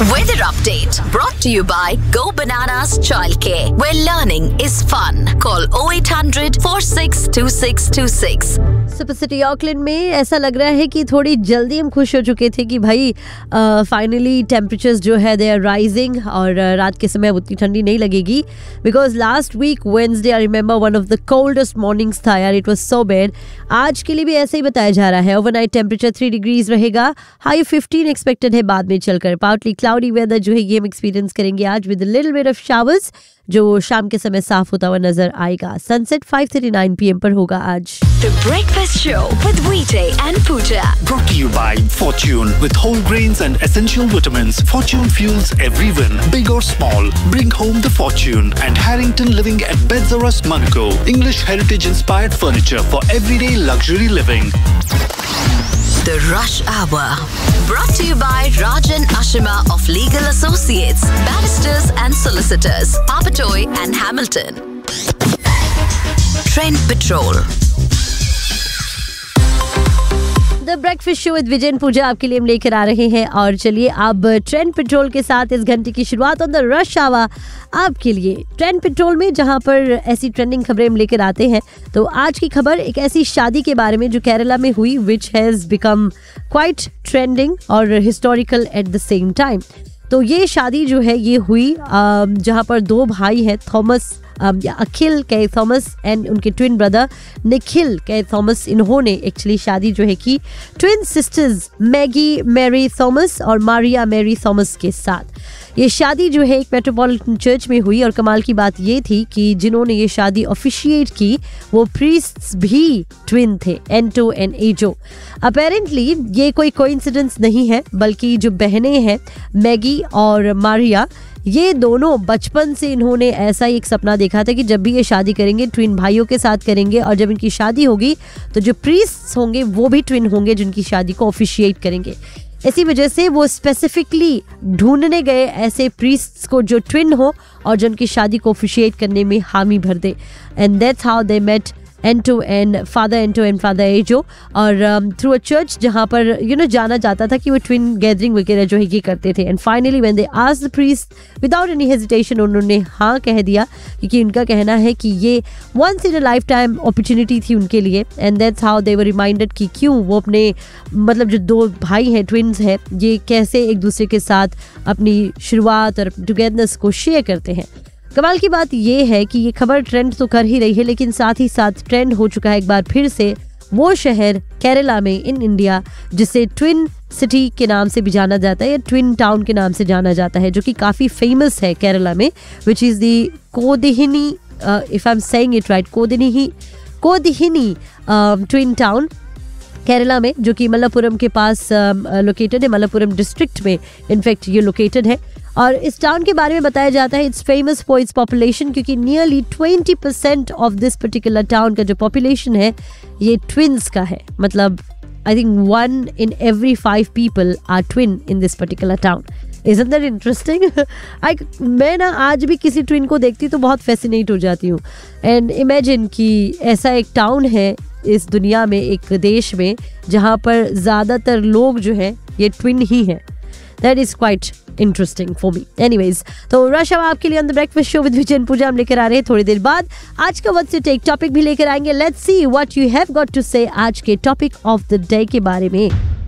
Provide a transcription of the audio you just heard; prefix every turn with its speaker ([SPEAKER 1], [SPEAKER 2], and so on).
[SPEAKER 1] Weather update brought to you by Go Bananas Childcare, where learning is fun. Call 0800 462626.
[SPEAKER 2] Super city Auckland में ऐसा लग रहा है कि थोड़ी जल्दी हम खुश हो चुके थे कि भाई फाइनली टेम्परेचर्स जो है दे आर राइजिंग और रात के समय उतनी ठंडी नहीं लगेगी, because last week Wednesday I remember one of the coldest mornings था यार, इट वाज सो बैड. आज के लिए भी ऐसे ही बताया जा रहा है. ओवरनाइट टेम्परेचर 3 डिग्रीज रहेगा, हाई 15 एक्सपेक्टेड है बाद में चलकर. पार्टली क्लाउडी वेदर जो है ये हम एक्सपीरियंस करेंगे आज with little bit of showers, जो शाम के समय साफ होता हुआ नजर आएगा. सनसेट 5:39 PM पर होगा आज.
[SPEAKER 1] The Breakfast Show with VJ and Pooja.
[SPEAKER 3] Brought to you by Fortune. With whole grains and essential vitamins, Fortune fuels every win, big or small. Bring home the Fortune. And Harrington Living at Beds or Us, Monaco. English heritage-inspired furniture for everyday luxury living.
[SPEAKER 1] The Rush Hour. Brought to you by Rajan Ashima of Legal Associates, Barristers and Solicitors, Papatoy and Hamilton. Trend Patrol.
[SPEAKER 2] The breakfast show with Vijay and पूजा आपके लिए हम लेकर आ रहे हैं. और चलिए अब trend petrol के साथ इस घंटे की शुरुआत ऑन द रश आवर आपके लिए. ट्रेंड पेट्रोल में जहां पर ऐसी ट्रेंडिंग खबरें हम लेकर आते हैं, तो आज की खबर एक ऐसी शादी के बारे में जो केरला में हुई, which has become quite trending और historical at the same time. तो ये शादी जो है ये हुई जहां पर दो भाई हैं, थॉमस अखिल के थॉमस एंड उनके ट्विन ब्रदर निखिल के थॉमस. इन्होंने एक्चुअली शादी जो है की twin sisters Maggi Mary Thomas और मारिया मैरी थॉमस के साथ. ये शादी जो है एक मेट्रोपॉलिटन चर्च में हुई और कमाल की बात ये थी कि जिन्होंने ये शादी ऑफिशिएट की वो प्रीस्ट्स भी ट्विन थे, एंटो एंड एजो. अपेरेंटली ये कोई कोइंसिडेंस नहीं है, बल्कि जो बहनें हैं मैगी और मारिया, ये दोनों बचपन से इन्होंने ऐसा ही एक सपना देखा था कि जब भी ये शादी करेंगे ट्विन भाइयों के साथ करेंगे, और जब इनकी शादी होगी तो जो प्रीस्ट्स होंगे वो भी ट्विन होंगे जिनकी शादी को ऑफिशिएट करेंगे. इसी वजह से वो स्पेसिफिकली ढूंढने गए ऐसे प्रीस्ट्स को जो ट्विन हो और जो उनकी शादी को ऑफिशिएट करने में हामी भर दे. And that's how they met एंटो and father azo, और थ्रू अ चर्च जहाँ पर जाना जाता था कि वो ट्विन गैदरिंग वगैरह जो है ये करते थे. And finally when they asked the priest without any hesitation उन्होंने हाँ कह दिया, क्योंकि उनका कहना है कि ये once in a life time opportunity थी उनके लिए. And that's how they were reminded कि क्यों वो अपने मतलब जो दो भाई हैं ट्विन्स हैं ये कैसे एक दूसरे के साथ अपनी शुरुआत और टुगेदरनेस को शेयर करते हैं. कमाल की बात ये है कि ये खबर ट्रेंड तो कर ही रही है, लेकिन साथ ही साथ ट्रेंड हो चुका है एक बार फिर से वो शहर केरला में इन इंडिया जिसे ट्विन सिटी के नाम से भी जाना जाता है या ट्विन टाउन के नाम से जाना जाता है, जो कि काफ़ी फेमस है केरला में, which is the कोदिहिनी, if I am saying it right, कोदिहिनी twin town Kerala में, जो कि मलप्पुरम के पास लोकेटेड है. मलप्पुरम डिस्ट्रिक्ट में इनफैक्ट ये लोकेटेड है. और इस टाउन के बारे में बताया जाता है it's famous for its population, क्योंकि nearly 20% of this particular town का जो पॉपुलेशन है ये ट्विन्स का है. मतलब I think 1 in every 5 people are twin in this particular town. Isn't that interesting? मैं ना आज भी किसी ट्विन को देखती तो बहुत फैसिनेट हो जाती हूँ. एंड इमेजिन कि ऐसा एक टाउन है इस दुनिया में, एक देश में, जहाँ पर ज़्यादातर लोग जो हैं ये ट्विन ही हैं. That is quite interesting for me. Anyways, तो रश आवर आपके लिए on the breakfast show with Vijay and पूजा हम लेकर आ रहे हैं. थोड़ी देर बाद आज का व्हाट्स योर टेक टॉपिक भी लेकर आएंगे. Let's see what you have got to से आज के टॉपिक ऑफ द डे के बारे में.